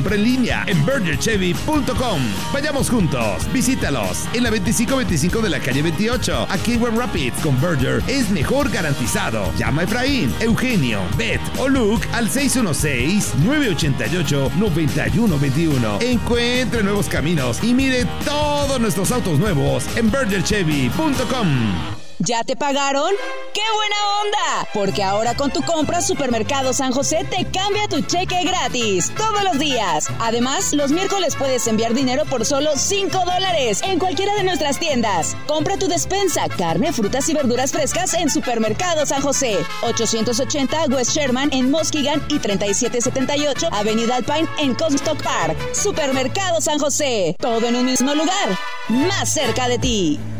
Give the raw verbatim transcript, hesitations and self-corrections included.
compra en línea en berger chevy punto com. Vayamos juntos, visítalos en la veinticinco veinticinco de la calle veintiocho, aquí en Grand Rapids. Con Berger es mejor garantizado. Llama a Efraín, Eugenio, Beth o Luke al seis uno seis, nueve ocho ocho, nueve uno dos uno. Encuentre nuevos caminos y mire todos nuestros autos nuevos en berger chevy punto com. ¿Ya te pagaron? ¡Qué buena onda! Porque ahora con tu compra Supermercado San José te cambia tu cheque gratis todos los días. Además, los miércoles puedes enviar dinero por solo cinco dólares en cualquiera de nuestras tiendas. Compra tu despensa, carne, frutas y verduras frescas en Supermercado San José. ochocientos ochenta West Sherman en Muskegon y treinta y siete setenta y ocho Avenida Alpine en Comstock Park. Supermercado San José. Todo en un mismo lugar. Más cerca de ti.